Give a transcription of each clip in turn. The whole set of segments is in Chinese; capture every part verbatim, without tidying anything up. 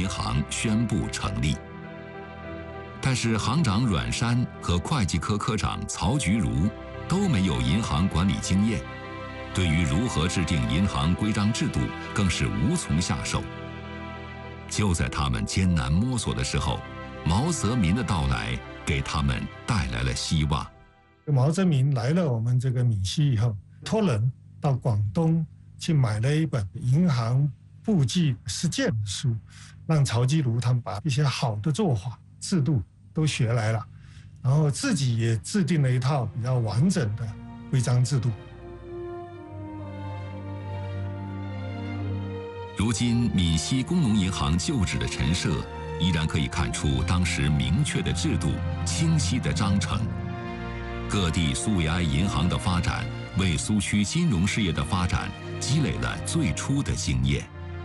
行宣布成立。但是行长阮山和会计科科长曹菊如都没有银行管理经验，对于如何制定银行规章制度更是无从下手。就在他们艰难摸索的时候，毛泽民的到来给他们带来了希望。 毛泽民来了我们这个闽西以后，托人到广东去买了一本银行簿记实践的书，让曹菊如他们把一些好的做法制度都学来了，然后自己也制定了一套比较完整的规章制度。 如今闽西工农银行旧址的陈设，依然可以看出当时明确的制度、清晰的章程。各地苏维埃银行的发展，为苏区金融事业的发展积累了最初的经验。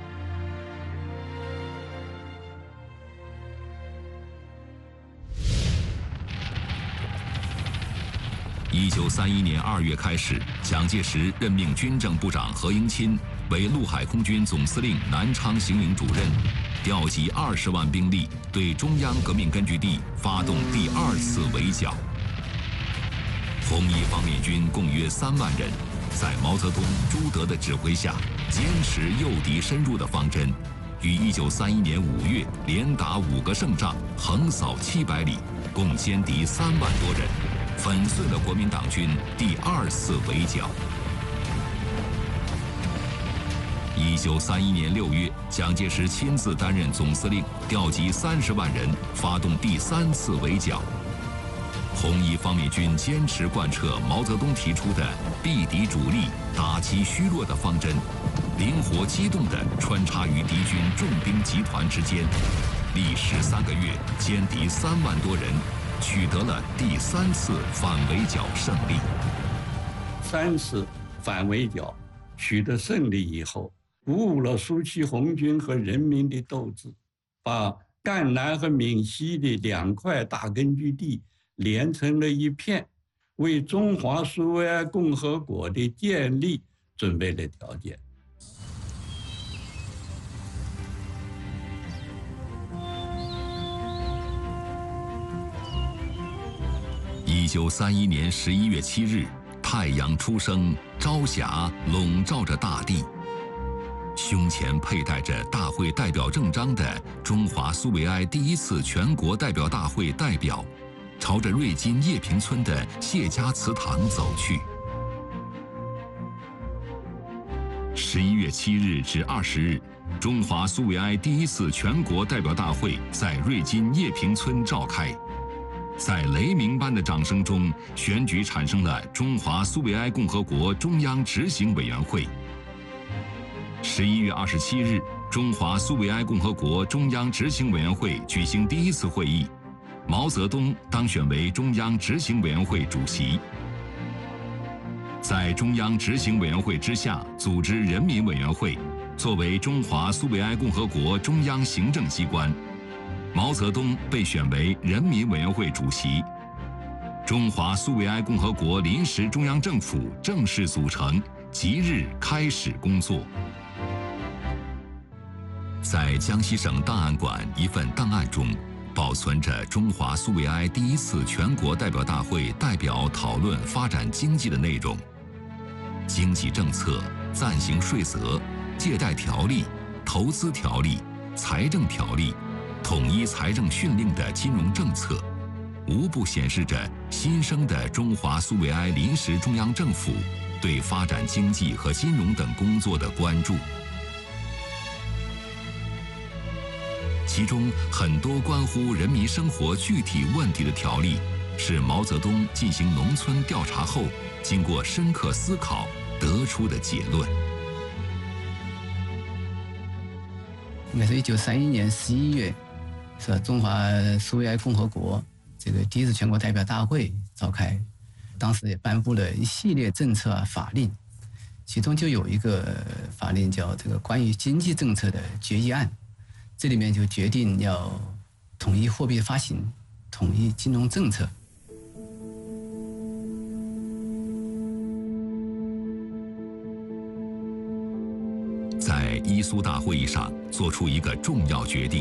一九三一年二月开始，蒋介石任命军政部长何应钦为陆海空军总司令南昌行营主任，调集二十万兵力对中央革命根据地发动第二次围剿。红一方面军共约三万人，在毛泽东、朱德的指挥下，坚持诱敌深入的方针，于一九三一年五月连打五个胜仗，横扫七百里，共歼敌三万多人，粉碎了国民党军第二次围剿。一九三一年六月，蒋介石亲自担任总司令，调集三十万人，发动第三次围剿。红一方面军坚持贯彻毛泽东提出的避敌主力、打击虚弱的方针，灵活机动地穿插于敌军重兵集团之间，历时三个月，歼敌三万多人，取得了第三次反围剿胜利。 三次反围剿取得胜利以后，鼓舞了苏区红军和人民的斗志，把赣南和闽西的两块大根据地连成了一片，为中华苏维埃共和国的建立准备了条件。 一九三一年十一月七日，太阳初升，朝霞笼罩着大地。胸前佩戴着大会代表证章的中华苏维埃第一次全国代表大会代表，朝着瑞金叶坪村的谢家祠堂走去。十一月七日至二十日，中华苏维埃第一次全国代表大会在瑞金叶坪村召开。在雷鸣般的掌声中，选举产生了中华苏维埃共和国中央执行委员会。十一月二十七日，中华苏维埃共和国中央执行委员会举行第一次会议，毛泽东当选为中央执行委员会主席。在中央执行委员会之下，组织人民委员会，作为中华苏维埃共和国中央行政机关。毛泽东被选为人民委员会主席，中华苏维埃共和国临时中央政府正式组成，即日开始工作。在江西省档案馆一份档案中，保存着中华苏维埃第一次全国代表大会代表讨论发展经济的内容，经济政策、暂行税则、借贷条例、投资条例、财政条例、统一财政训令的金融政策，无不显示着新生的中华苏维埃临时中央政府对发展经济和金融等工作的关注。其中很多关乎人民生活具体问题的条例，是毛泽东进行农村调查后，经过深刻思考得出的结论。 应该是一九三一年十一月，是中华苏维埃共和国这个第一次全国代表大会召开，当时也颁布了一系列政策啊法令，其中就有一个法令叫这个关于经济政策的决议案，这里面就决定要统一货币发行，统一金融政策。 在伊苏大会议上做出一个重要决定，